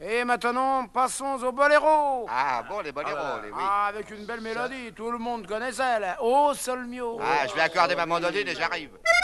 Et maintenant, passons au boléro. Ah bon, les boléros, oui. Ah, avec une belle mélodie, tout le monde connaît celle. Oh, sol mio. Ah, je vais accorder ma mandoline et j'arrive.